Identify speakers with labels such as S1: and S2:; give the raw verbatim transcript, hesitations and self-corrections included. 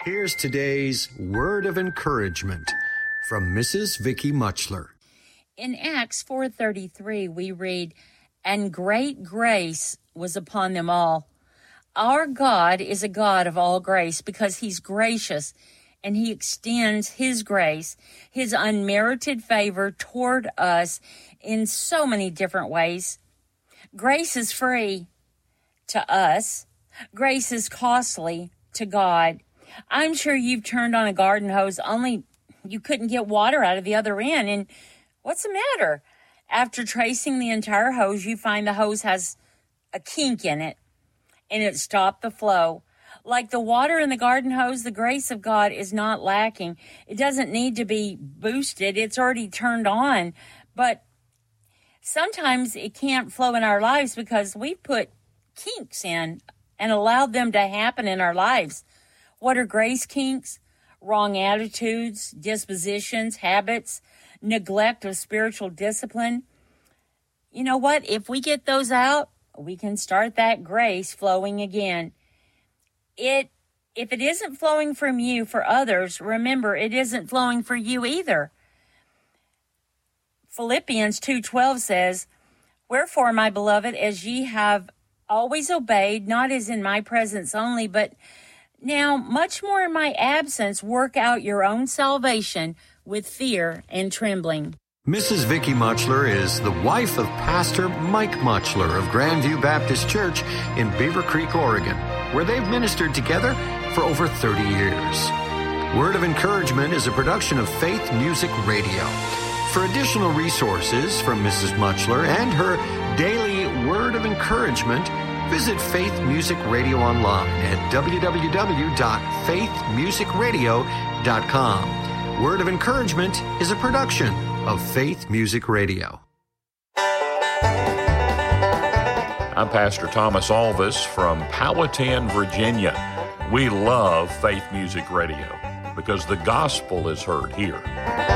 S1: Here's today's word of encouragement from Missus Vicky Muchler.
S2: In Acts four thirty-three, we read, "And great grace was upon them all." Our God is a God of all grace because he's gracious and he extends his grace, his unmerited favor toward us in so many different ways. Grace is free to us. Grace is costly to God. I'm sure you've turned on a garden hose only you couldn't get water out of the other end. And what's the matter? After tracing the entire hose, you find the hose has a kink in it and it stopped the flow. Like the water in the garden hose, the grace of God is not lacking. It doesn't need to be boosted. It's already turned on. But sometimes it can't flow in our lives because we've put kinks in and allowed them to happen in our lives. What are grace kinks? Wrong attitudes, dispositions, habits, neglect of spiritual discipline. You know what? If we get those out, we can start that grace flowing again. It, if it isn't flowing from you for others, remember, it isn't flowing for you either. Philippians two twelve says, "Wherefore, my beloved, as ye have always obeyed, not as in my presence only, but now much more in my absence, work out your own salvation with fear and trembling."
S1: Missus Vicky Muchler is the wife of Pastor Mike Muchler of Grandview Baptist Church in Beaver Creek, Oregon, where they've ministered together for over thirty years. Word of Encouragement is a production of Faith Music Radio. For additional resources from Missus Muchler and her daily Word of Encouragement, visit Faith Music Radio online at w w w dot faith music radio dot com. Word of Encouragement is a production of Faith Music Radio.
S3: I'm Pastor Thomas Alvis from Powhatan, Virginia. We love Faith Music Radio because the gospel is heard here.